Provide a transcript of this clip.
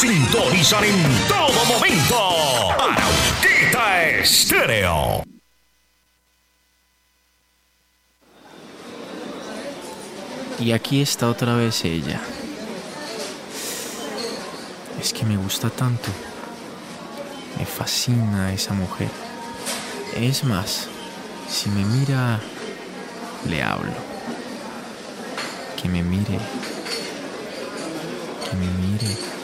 sintonizan en todo momento Arauquita Estéreo. Y aquí está otra vez ella. Es que me gusta tanto. Me fascina esa mujer. Es más, si me mira, le hablo. Que me mire. Que me mire.